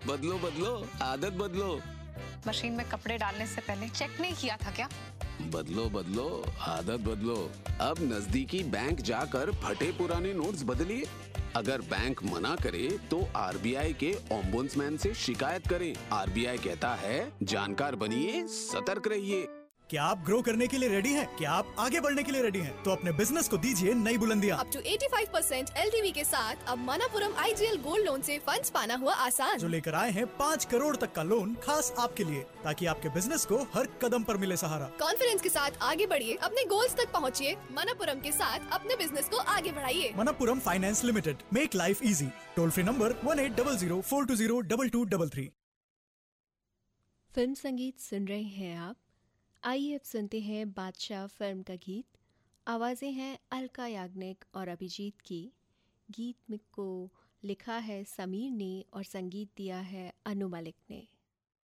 बदलो बदलो, आदत बदलो। मशीन में कपड़े डालने से पहले चेक नहीं किया था क्या? बदलो बदलो, आदत बदलो। अब नजदीकी बैंक जाकर फटे पुराने नोट्स बदलिए। अगर बैंक मना करे तो आरबीआई के ओम्बुड्समैन से शिकायत करें। आरबीआई कहता है, जानकार बनिए, सतर्क रहिए। क्या आप ग्रो करने के लिए रेडी हैं? क्या आप आगे बढ़ने के लिए रेडी हैं? तो अपने बिजनेस को दीजिए नई बुलंदियां। अप टू 85% LTV के साथ अब मनापुरम IGL गोल्ड लोन से फंड्स पाना हुआ आसान। जो लेकर आए हैं 5 करोड़ तक का लोन खास आपके लिए, ताकि आपके बिजनेस को हर कदम पर मिले सहारा। कॉन्फिडेंस के साथ आगे बढ़िए, अपने गोल्स तक पहुँचिए। मनापुरम के साथ अपने बिजनेस को आगे बढ़ाइए। Manappuram finance limited, make life easy. Toll free number 1800-420-2233। Film संगीत सुन रहे हैं आप। आइए अब सुनते हैं बादशाह फिल्म का गीत। आवाज़ें हैं अलका याग्निक और अभिजीत की। गीत को लिखा है समीर ने और संगीत दिया है अनु मलिक ने।